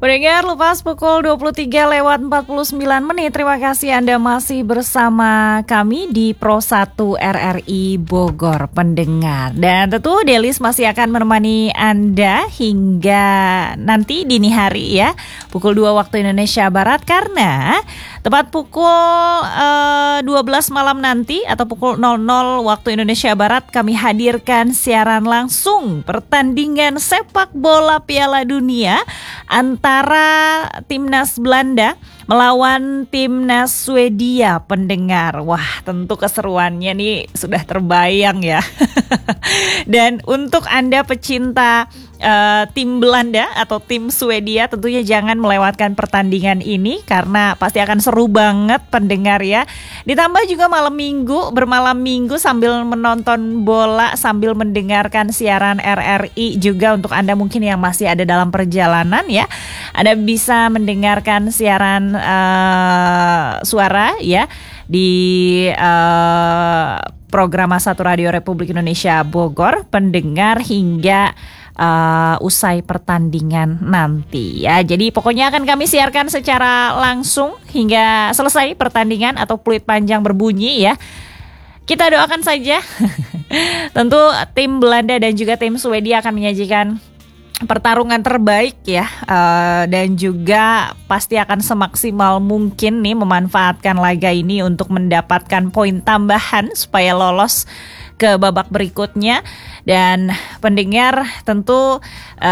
Pendengar, lepas pukul 23:49. Terima kasih Anda masih bersama kami di Pro 1 RRI Bogor, pendengar. Dan tentu Delis masih akan menemani Anda hingga nanti dini hari ya, pukul 2 waktu Indonesia Barat. Karena tepat pukul 12 malam nanti atau pukul 00 waktu Indonesia Barat, kami hadirkan siaran langsung pertandingan sepak bola Piala Dunia antara timnas Belanda melawan timnas Swedia, pendengar. Wah, tentu keseruannya nih sudah terbayang ya. Dan untuk Anda pecinta tim Belanda atau tim Swedia, tentunya jangan melewatkan pertandingan ini karena pasti akan seru banget, pendengar ya. Ditambah juga bermalam minggu sambil menonton bola, sambil mendengarkan siaran RRI juga untuk Anda mungkin yang masih ada dalam perjalanan ya. Anda bisa mendengarkan siaran suara ya di program Satu Radio Republik Indonesia Bogor, pendengar, hingga usai pertandingan nanti ya. Jadi pokoknya akan kami siarkan secara langsung hingga selesai pertandingan atau peluit panjang berbunyi ya. Kita doakan saja. Tentu tim Belanda dan juga tim Swedia akan menyajikan pertarungan terbaik ya, dan juga pasti akan semaksimal mungkin nih memanfaatkan laga ini untuk mendapatkan poin tambahan supaya lolos ke babak berikutnya. Dan pendengar, tentu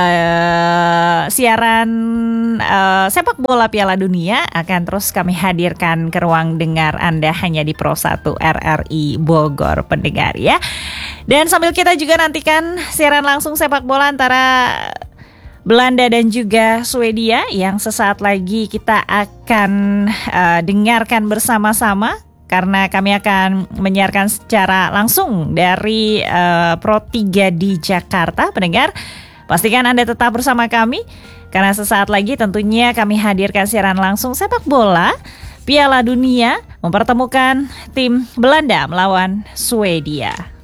siaran sepak bola Piala Dunia akan terus kami hadirkan ke ruang dengar Anda hanya di Pro 1 RRI Bogor, pendengar ya. Dan sambil kita juga nantikan siaran langsung sepak bola antara Belanda dan juga Swedia yang sesaat lagi kita akan dengarkan bersama-sama, karena kami akan menyiarkan secara langsung dari Pro 3 di Jakarta, pendengar. Pastikan Anda tetap bersama kami karena sesaat lagi tentunya kami hadirkan siaran langsung sepak bola Piala Dunia mempertemukan tim Belanda melawan Swedia.